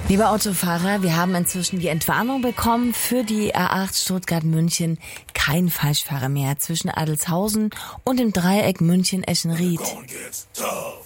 Lieber Autofahrer, wir haben inzwischen die Entwarnung bekommen für die A8 Stuttgart-München. Kein Falschfahrer mehr zwischen Adelshausen und dem Dreieck München-Eschenried.